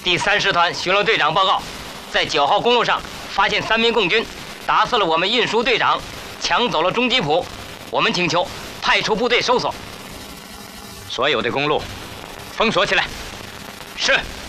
第30团巡逻队长报告，在9号公路上发现3名共军，打死了我们运输队长，抢走了中吉普。我们请求派出部队搜索。所有的公路封锁起来。是。